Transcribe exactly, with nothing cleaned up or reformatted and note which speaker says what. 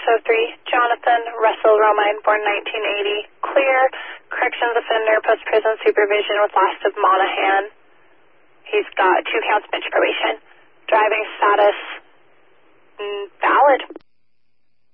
Speaker 1: oh three, Jonathan Russell Romine, born nineteen eighty, clear, corrections offender, post-prison supervision with last of Monahan. He's got two counts bench probation. Driving status,